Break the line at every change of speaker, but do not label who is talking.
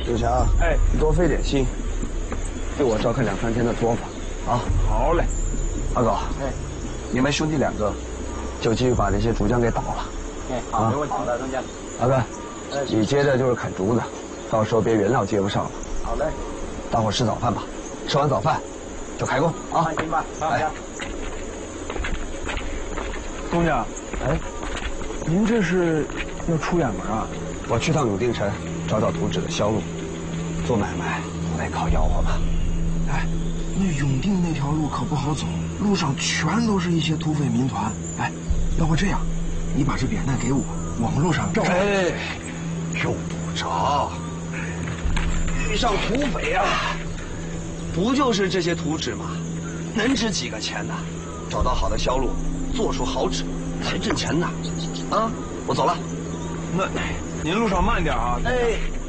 志强，哎，你多费点心，给我照看2、3天的作坊，啊。好嘞。阿狗，哎，你们兄弟2个就继续把这些竹浆给倒了。哎，好，没问题。好的，东家。阿哥，你接着就是砍竹子，到时候别原料接不上了。好嘞。大伙吃早饭吧，吃完早饭就开工啊。放心吧，好家。东家，哎，您这是要出远门啊？我去趟永定城，找土纸的销路。做买卖不得靠吆喝吧？哎，那永定那条路可不好走，路上全都是一些土匪民团。哎，要不这样，你把这扁担给我，网络上照。哎，用不着。遇上土匪啊，不就是这些土纸吗？能值几个钱呢？找到好的销路，做出好纸，才挣钱呢。啊，我走了。那您路上慢点啊。哎。